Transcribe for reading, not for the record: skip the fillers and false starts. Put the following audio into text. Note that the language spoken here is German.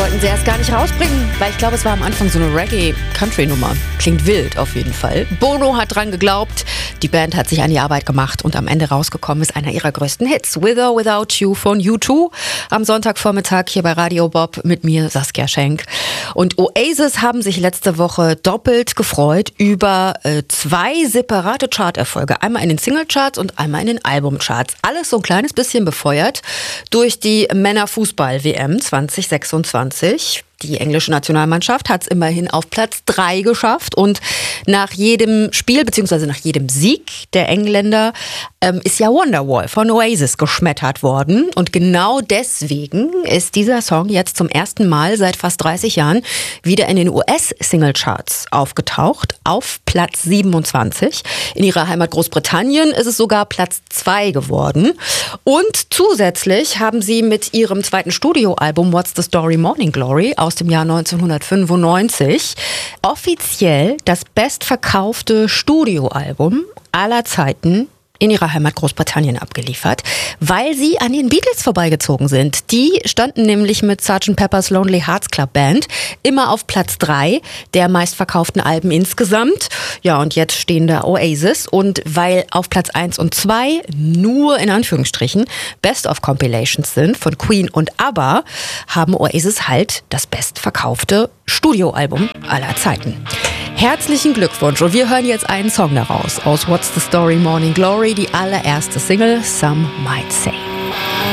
wollten sie erst gar nicht rausbringen, weil ich glaube, es war am Anfang so eine Reggae-Country-Nummer. Klingt wild auf jeden Fall. Bono hat dran geglaubt, die Band hat sich an die Arbeit gemacht und am Ende rausgekommen ist einer ihrer größten Hits, With or Without You von U2. Am Sonntagvormittag hier bei Radio Bob mit mir, Saskia Schenk. Und Oasis haben sich letzte Woche doppelt gefreut über zwei separate Charterfolge. Einmal in den Singlecharts und einmal in den Albumcharts. Alles so ein kleines bisschen befeuert durch die Männerfußball-WM 2026. Die englische Nationalmannschaft hat es immerhin auf Platz 3 geschafft und nach jedem Spiel bzw. nach jedem Sieg der Engländer ist ja Wonderwall von Oasis geschmettert worden. Und genau deswegen ist dieser Song jetzt zum ersten Mal seit fast 30 Jahren wieder in den US-Singlecharts aufgetaucht, auf Platz 27. In ihrer Heimat Großbritannien ist es sogar Platz 2 geworden. Und zusätzlich haben sie mit ihrem zweiten Studioalbum What's the Story Morning Glory aus dem Jahr 1995 offiziell das bestverkaufte Studioalbum aller Zeiten in ihrer Heimat Großbritannien abgeliefert, weil sie an den Beatles vorbeigezogen sind. Die standen nämlich mit Sgt. Pepper's Lonely Hearts Club Band immer auf Platz 3 der meistverkauften Alben insgesamt. Ja, und jetzt stehen da Oasis. Und weil auf Platz 1 und 2 nur in Anführungsstrichen Best-of-Compilations sind von Queen und ABBA, haben Oasis halt das bestverkaufte Studioalbum aller Zeiten. Herzlichen Glückwunsch und wir hören jetzt einen Song daraus aus What's the Story Morning Glory, die allererste Single Some Might Say.